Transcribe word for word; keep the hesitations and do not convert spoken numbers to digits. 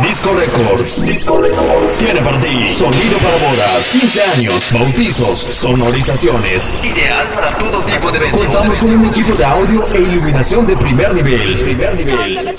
Disco Records. Disco Records tiene para ti sonido para bodas, quince años, bautizos, sonorizaciones. Ideal para todo tipo de eventos. Contamos con un equipo de audio e iluminación de primer nivel. Primer nivel.